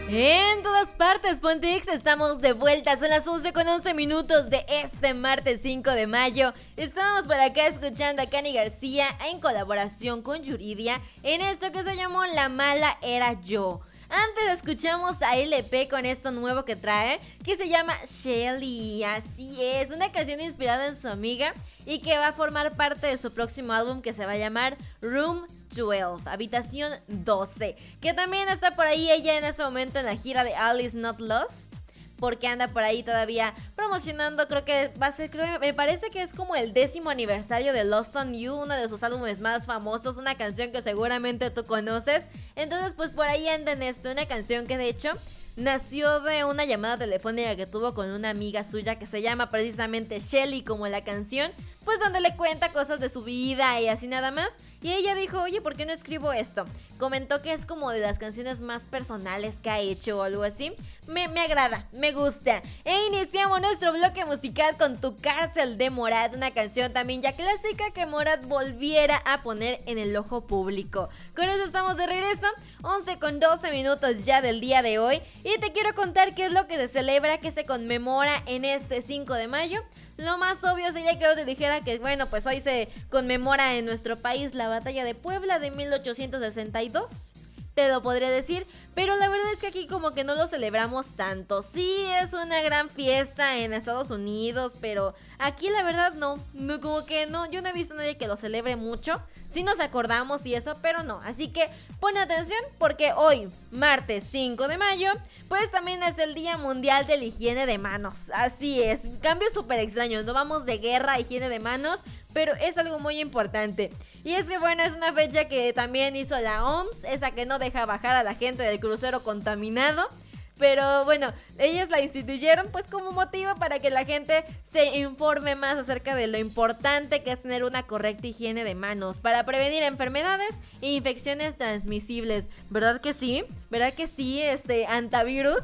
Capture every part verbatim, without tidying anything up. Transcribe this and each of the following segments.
En todas partes, Pontix, estamos de vuelta. Son las once con once minutos de este martes cinco de mayo. Estamos por acá escuchando a Cani García en colaboración con Yuridia en esto que se llamó La Mala Era Yo. Antes escuchamos a L P con esto nuevo que trae, que se llama Shelly. Así es, una canción inspirada en su amiga y que va a formar parte de su próximo álbum que se va a llamar Room doce, Habitación doce, que también está por ahí ella en ese momento en la gira de All Is Not Lost, porque anda por ahí todavía promocionando. Creo que va a ser, creo, me parece que es como el décimo aniversario de Lost on You, uno de sus álbumes más famosos, una canción que seguramente tú conoces. Entonces pues por ahí anda en esto, una canción que de hecho nació de una llamada telefónica que tuvo con una amiga suya que se llama precisamente Shelly como la canción, pues donde le cuenta cosas de su vida y así nada más. Y ella dijo, oye, ¿por qué no escribo esto? Comentó que es como de las canciones más personales que ha hecho o algo así. Me, me agrada, me gusta. E iniciamos nuestro bloque musical con Tu Cárcel de Morat, una canción también ya clásica que Morat volviera a poner en el ojo público. Con eso estamos de regreso, once con doce minutos ya del día de hoy. Y te quiero contar qué es lo que se celebra, que se conmemora en este cinco de mayo. Lo más obvio sería que yo te dijera que, bueno, pues hoy se conmemora en nuestro país la batalla de Puebla de mil ochocientos sesenta y dos. Te lo podré decir, pero la verdad es que aquí como que no lo celebramos tanto. Sí, es una gran fiesta en Estados Unidos, pero aquí la verdad no, no, como que no, yo no he visto a nadie que lo celebre mucho. Sí nos acordamos y eso, pero no. Así que pon atención porque hoy, martes cinco de mayo, pues también es el Día Mundial de la Higiene de Manos. Así es, cambios súper extraños, no vamos de guerra a higiene de manos, pero es algo muy importante. Y es que bueno, es una fecha que también hizo la O M S, esa que no deja bajar a la gente del crucero contaminado. Pero bueno, ellos la instituyeron pues como motivo para que la gente se informe más acerca de lo importante que es tener una correcta higiene de manos para prevenir enfermedades e infecciones transmisibles. ¿Verdad que sí? ¿Verdad que sí? Este, antivirus.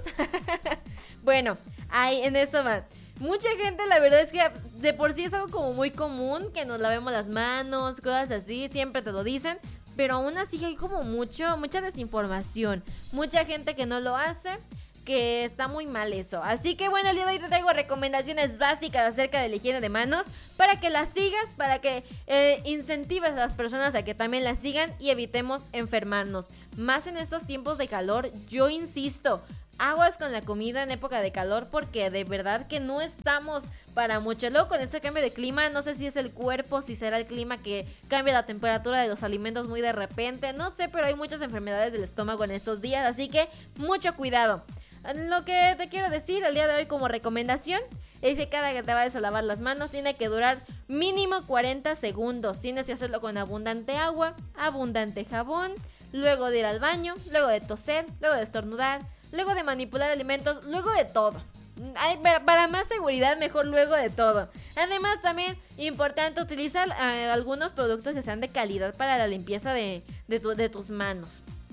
Bueno, ahí en eso va. Mucha gente, la verdad es que de por sí es algo como muy común que nos lavemos las manos, cosas así, siempre te lo dicen. Pero aún así hay como mucho, mucha desinformación, mucha gente que no lo hace, que está muy mal eso. Así que bueno, el día de hoy te traigo recomendaciones básicas acerca de la higiene de manos para que las sigas, para que eh, incentives a las personas a que también las sigan y evitemos enfermarnos. Más en estos tiempos de calor, yo insisto, aguas con la comida en época de calor porque de verdad que no estamos para mucho. Luego con este cambio de clima, no sé si es el cuerpo, si será el clima que cambia la temperatura de los alimentos muy de repente, no sé, pero hay muchas enfermedades del estómago en estos días, así que mucho cuidado. Lo que te quiero decir el día de hoy como recomendación es que cada que te vayas a lavar las manos tiene que durar mínimo cuarenta segundos. Tienes que hacerlo con abundante agua, abundante jabón, luego de ir al baño, luego de toser, luego de estornudar, luego de manipular alimentos, luego de todo. Ay, para más seguridad, mejor luego de todo. Además, también importante utilizar eh, algunos productos que sean de calidad para la limpieza de, de, tu, de tus manos.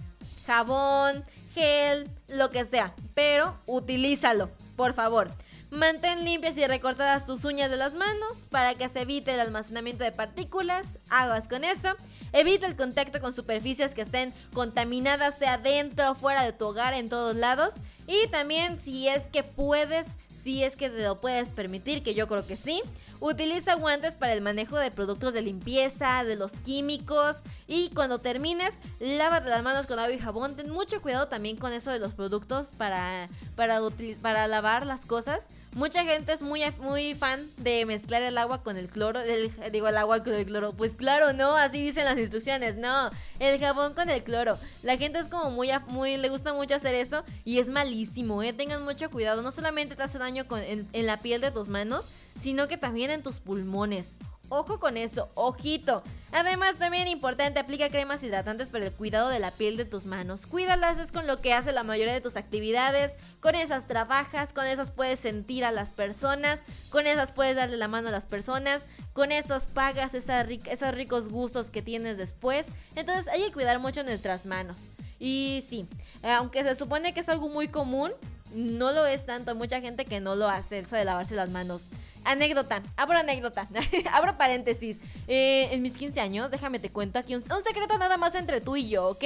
Jabón, gel, lo que sea, pero utilízalo, por favor. Mantén limpias y recortadas tus uñas de las manos para que se evite el almacenamiento de partículas. Aguas con eso. Evita el contacto con superficies que estén contaminadas, sea dentro o fuera de tu hogar, en todos lados. Y también, si es que puedes, si es que te lo puedes permitir, que yo creo que sí, utiliza guantes para el manejo de productos de limpieza, de los químicos. Y cuando termines, lávate las manos con agua y jabón. Ten mucho cuidado también con eso de los productos para, para, para lavar las cosas. Mucha gente es muy, muy fan de mezclar el agua con el cloro, el, digo el agua con el cloro, pues claro, no, así dicen las instrucciones, no, el jabón con el cloro. La gente es como muy, muy, le gusta mucho hacer eso y es malísimo, eh, tengan mucho cuidado, no solamente te hace daño con, en, en la piel de tus manos, sino que también en tus pulmones. Ojo con eso, ojito. Además, también importante, aplica cremas hidratantes para el cuidado de la piel de tus manos. Cuídalas, es con lo que hace la mayoría de tus actividades. Con esas trabajas, con esas puedes sentir a las personas, con esas puedes darle la mano a las personas, con esas pagas esa ric- esos ricos gustos que tienes después. Entonces hay que cuidar mucho nuestras manos. Y sí, aunque se supone que es algo muy común, no lo es tanto. Hay mucha gente que no lo hace, eso de lavarse las manos. Anécdota, abro anécdota, abro paréntesis. eh, En mis quince años, déjame te cuento aquí un, un secreto nada más entre tú y yo, ¿ok?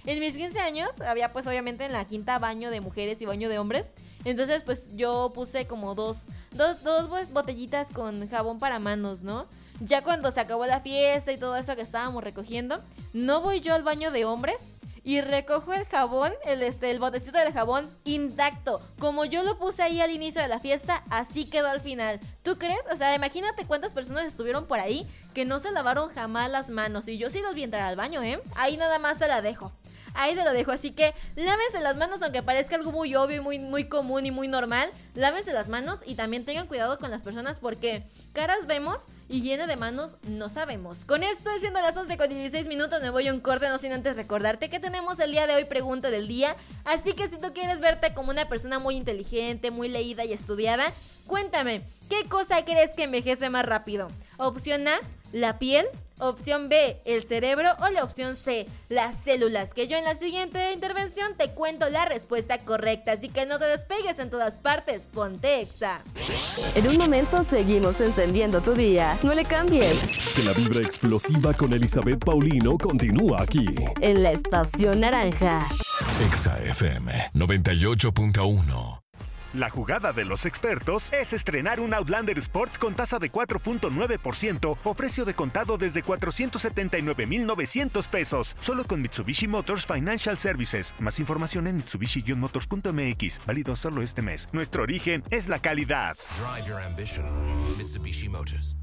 En mis quince años había pues obviamente en la quinta baño de mujeres y baño de hombres. Entonces pues yo puse como dos, dos, dos pues, botellitas con jabón para manos, ¿no? Ya cuando se acabó la fiesta y todo eso que estábamos recogiendo, no voy yo al baño de hombres y recojo el jabón, el, este, el botecito del jabón intacto. Como yo lo puse ahí al inicio de la fiesta, así quedó al final. ¿Tú crees? O sea, imagínate cuántas personas estuvieron por ahí que no se lavaron jamás las manos. Y yo sí los vi entrar al baño, ¿eh? Ahí nada más te la dejo. Ahí te lo dejo, así que lávense las manos, aunque parezca algo muy obvio y muy, muy común y muy normal. Lávense las manos y también tengan cuidado con las personas porque caras vemos y llena de manos no sabemos. Con esto, siendo las once con dieciséis minutos, me voy a un corte, no sin antes recordarte que tenemos el día de hoy pregunta del día. Así que si tú quieres verte como una persona muy inteligente, muy leída y estudiada, cuéntame, ¿qué cosa crees que envejece más rápido? Opción A, la piel. Opción B, el cerebro. O la opción C, las células. Que yo en la siguiente intervención te cuento la respuesta correcta. Así que no te despegues en todas partes. Ponte Exa. En un momento seguimos encendiendo tu día. No le cambies. Que la vibra explosiva con Elizabeth Paulino continúa aquí. En la estación naranja. Exa F M noventa y ocho punto uno. La jugada de los expertos es estrenar un Outlander Sport con tasa de cuatro punto nueve por ciento o precio de contado desde cuatrocientos setenta y nueve mil novecientos pesos. Solo con Mitsubishi Motors Financial Services. Más información en mitsubishi motors punto m x. Válido solo este mes. Nuestro origen es la calidad. Drive your ambition. Mitsubishi Motors.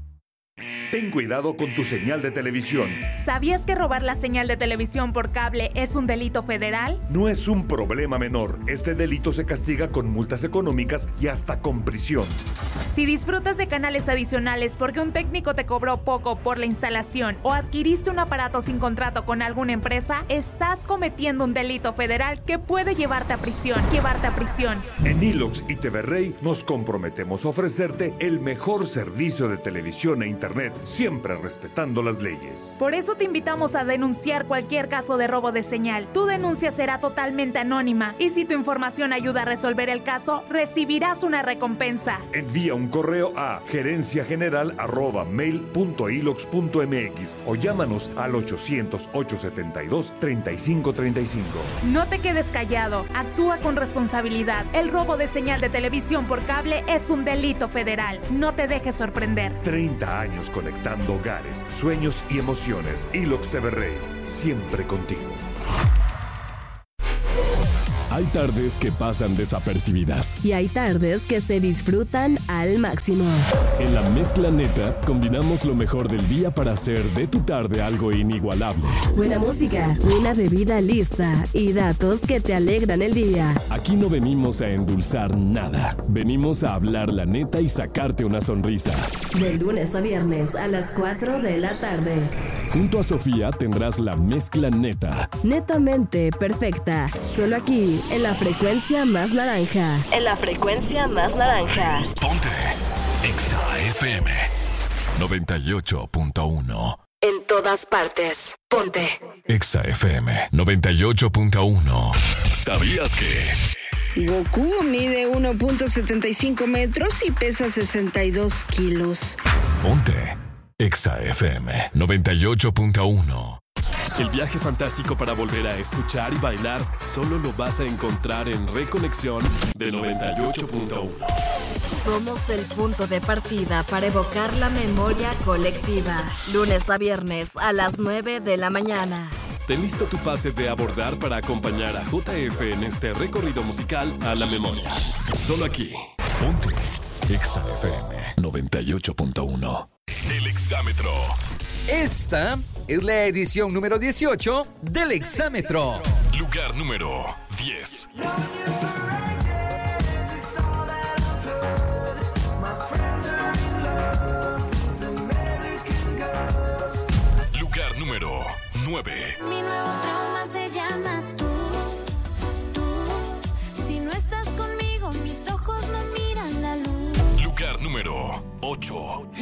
Ten cuidado con tu señal de televisión. ¿Sabías que robar la señal de televisión por cable es un delito federal? No es un problema menor. Este delito se castiga con multas económicas y hasta con prisión. Si disfrutas de canales adicionales porque un técnico te cobró poco por la instalación o adquiriste un aparato sin contrato con alguna empresa, estás cometiendo un delito federal que puede llevarte a prisión. Llevarte a prisión. En Ilox y T V Rey nos comprometemos a ofrecerte el mejor servicio de televisión e internet, siempre respetando las leyes. Por eso te invitamos a denunciar cualquier caso de robo de señal. Tu denuncia será totalmente anónima y si tu información ayuda a resolver el caso, recibirás una recompensa. Envía un correo a gerencia general arroba mail punto ilox punto m x o llámanos al ochocientos, ochocientos setenta y dos, treinta y cinco treinta y cinco. No te quedes callado, actúa con responsabilidad. El robo de señal de televisión por cable es un delito federal. No te dejes sorprender. treinta años conectando hogares, sueños y emociones. Ilox T V Rey, siempre contigo. Hay tardes que pasan desapercibidas. Y hay tardes que se disfrutan al máximo. En la mezcla neta, combinamos lo mejor del día para hacer de tu tarde algo inigualable. Buena música, una bebida lista y datos que te alegran el día. Aquí no venimos a endulzar nada. Venimos a hablar la neta y sacarte una sonrisa. De lunes a viernes a las cuatro de la tarde. Junto a Sofía tendrás la mezcla neta. Netamente perfecta. Solo aquí, en la frecuencia más naranja. En la frecuencia más naranja. Ponte Exa F M noventa y ocho punto uno. En todas partes. Ponte Exa F M noventa y ocho punto uno. ¿Sabías que Goku mide uno punto setenta y cinco metros y pesa sesenta y dos kilos? Ponte Exa F M noventa y ocho punto uno. El viaje fantástico para volver a escuchar y bailar solo lo vas a encontrar en Reconexión de noventa y ocho punto uno. Somos el punto de partida para evocar la memoria colectiva. Lunes a viernes a las nueve de la mañana. Ten listo tu pase de abordar para acompañar a J F en este recorrido musical a la memoria. Solo aquí. Ponte Exa F M noventa y ocho punto uno. El exámetro. Esta es la edición número dieciocho del Exámetro. Lugar número diez. Lugar número nueve. Mi nuevo trauma se llama tú, tú. Si no estás conmigo, mis ojos no miran la luz. Lugar número ocho.